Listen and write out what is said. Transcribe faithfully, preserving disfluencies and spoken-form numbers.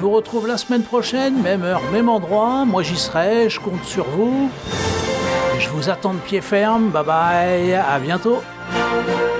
vous retrouve la semaine prochaine, même heure, même endroit. Moi j'y serai, je compte sur vous. Je vous attends de pied ferme. Bye bye, à bientôt.